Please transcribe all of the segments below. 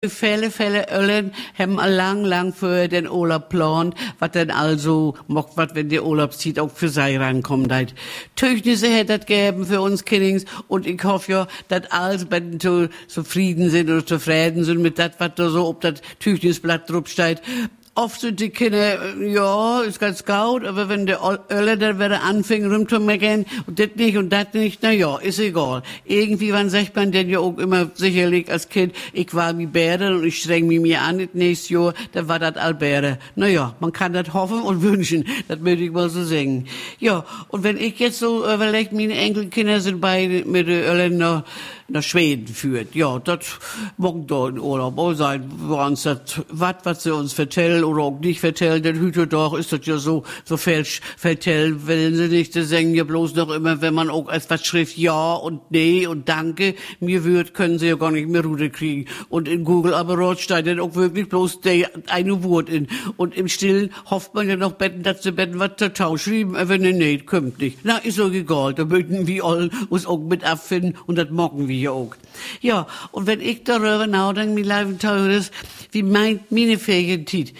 Fälle Öllen haben lang für den Urlaub plant, was denn also macht, was wenn der Urlaubszeit auch für sei rankommt. Töchnisse hätte das geben für uns Kiddings und ich hoffe ja, dass alles wenn zufrieden sind oder zufrieden sind mit das, was da so ob das Töchnisblatt drauf steht. Oft sind die Kinder, ja, ist ganz gut, aber wenn der Öller dann wieder anfängt rumzumeckern und das nicht, na ja, ist egal. Irgendwie, wann sagt man denn ja auch immer sicherlich als Kind, ich war wie Bären und ich streng mich mir an, das nächste Jahr, dann war das all Bären. Na ja, man kann das hoffen und wünschen, das möchte ich mal so sagen. Ja, und wenn ich jetzt so überlege, meine Enkelkinder sind beide mit den Öllern nach Schweden führt. Ja, das mag da in Urlaub auch sein, woans das, was sie uns vertellen oder auch nicht vertellen, denn hüte doch ist das ja so falsch vertellen, wollen sie nicht, sie sagen ja bloß noch immer, wenn man auch etwas schrift, ja und nee und danke, mir können sie ja gar nicht mehr Rute kriegen. Und in Google aber rot steht dann auch wirklich bloß der eine Wort in. Und im Stillen hofft man ja noch betten, dass sie betten was dazu schreiben, aber nee, kommt nicht. Na, ist so egal, da möchten wir alle uns auch mit abfinden und das mocken wir ja auch. Ja, und wenn ich darüber nachdenke, wie Leben teuer ist, wie meint meine Ferienzeit,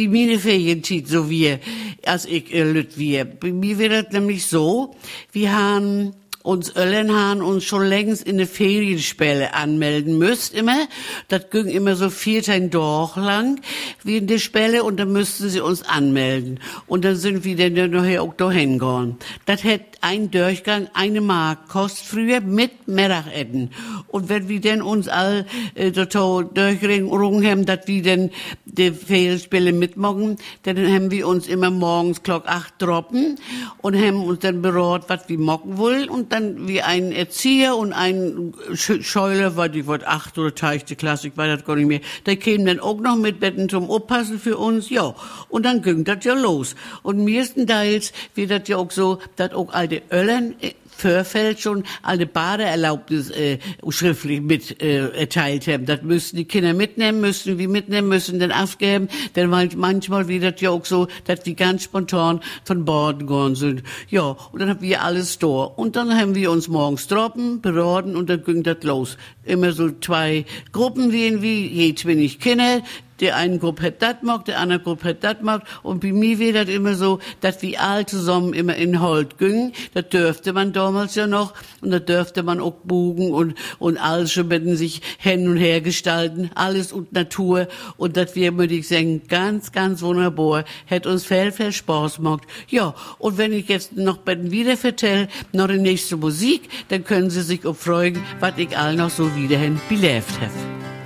so wie, als ich lüt wie. Bei mir wird das nämlich so, wir haben uns schon längst in eine Ferienspelle anmelden müsst immer. Das ging immer so 14 Tage lang wie in der Spelle und dann müssten sie uns anmelden. Und dann sind wir dann nachher auch dahin gegangen. Das hätte ein Durchgang 1 Mark kostet früher mit Mittagessen. Und wenn wir denn uns all durchgerungen haben, dass wir denn die Ferienspelle mitmachen, dann haben wir uns immer morgens Glock 8 droppen und haben uns dann beraten, was wir machen wollen. Und dann wie ein Erzieher und ein Scheuler, war die Wort 8 oder Teichte Klasse, ich weiß das gar nicht mehr. Der kämen dann auch noch mit Betten zum Aufpassen für uns, ja. Und dann ging das ja los. Und meistenteils wird das ja auch so, dass auch alte Öllern Vorfeld schon alle Badeerlaubnis schriftlich mit erteilt haben. Das müssten die Kinder mitnehmen, müssen dann aufgeben, denn manchmal wird das ja auch so, dass wir ganz spontan von Borden gegangen sind. Ja, und dann haben wir alles da. Und dann haben wir uns morgens droppen, beraten und dann ging das los. Immer so 2 Gruppen wie je 20 Kinder. Die eine Gruppe hat das gemacht, die andere Gruppe hat das gemacht. Und bei mir wird das immer so, dass wir alle zusammen immer in Holt gingen. Das dürfte man damals ja noch. Und da dürfte man auch bogen und alles schon mit sich hin und her gestalten. Alles und Natur. Und das wir, würde ich sagen, ganz wunderbar. Hat uns viel Spaß gemacht. Ja, und wenn ich jetzt noch wieder vertelle, noch die nächste Musik, dann können Sie sich auch freuen, was ich all noch so wiederhin belebt habe.